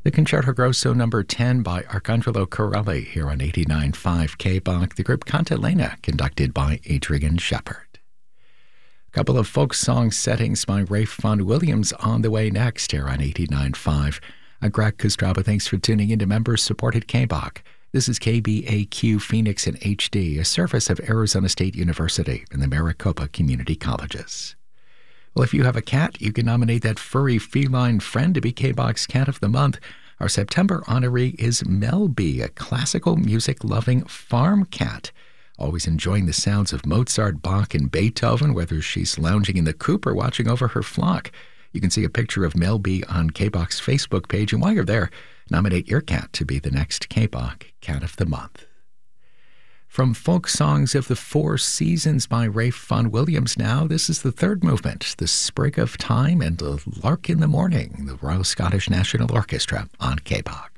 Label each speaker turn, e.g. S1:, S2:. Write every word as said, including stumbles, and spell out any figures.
S1: The Concerto Grosso number ten by Arcangelo Corelli here on eighty-nine point five K B O C, the group Cantilena, conducted by Adrian Shepard. A couple of folk song settings by Rafe Vaughan Williams on the way next here on eighty-nine point five. I'm Greg Kostraba. Thanks for tuning in to members-supported K B O C. This is K B A Q Phoenix in H D, a service of Arizona State University and the Maricopa Community Colleges. Well, if you have a cat, you can nominate that furry feline friend to be K B O C's Cat of the Month. Our September honoree is Mel B, a classical music-loving farm cat, always enjoying the sounds of Mozart, Bach, and Beethoven, whether she's lounging in the coop or watching over her flock. You can see a picture of Mel B on K B O C's Facebook page, and while you're there, nominate your cat to be the next K B O C Cat of the Month. From Folk Songs of the Four Seasons by Rafe Vaughan Williams now, this is the third movement, The Sprig of Time and The Lark in the Morning, the Royal Scottish National Orchestra on K B O C.